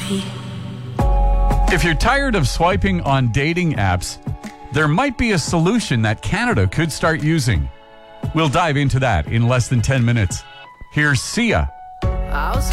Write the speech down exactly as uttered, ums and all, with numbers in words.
If you're tired of swiping on dating apps, there might be a solution that Canada could start using. We'll dive into that in less than ten minutes. Here's Sia.